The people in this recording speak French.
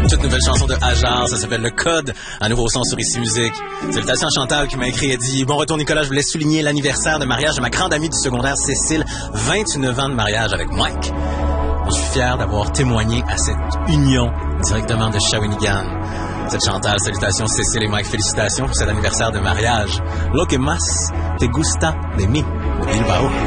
toute nouvelle chanson de Hajar, ça s'appelle Le Code, un nouveau son sur Ici Musique. Salutations à Chantal qui m'a écrit et dit « Bon retour Nicolas, je voulais souligner l'anniversaire de mariage de ma grande amie du secondaire Cécile, 29 ans de mariage avec Mike. Je suis fier d'avoir témoigné à cette union directement de Shawinigan. » Cette Chantal, salutations Cécile et Mike, félicitations pour cet anniversaire de mariage. Lo que más te gusta de mí, de Bilbao.